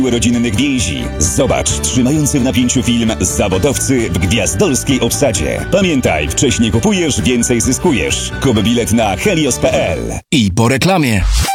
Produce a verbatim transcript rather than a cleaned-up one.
rodzinnych więzi. Zobacz trzymający w napięciu film Zawodowcy w gwiazdorskiej obsadzie. Pamiętaj, wcześniej kupujesz, więcej zyskujesz. Kup bilet na helios kropka p l. I po reklamie.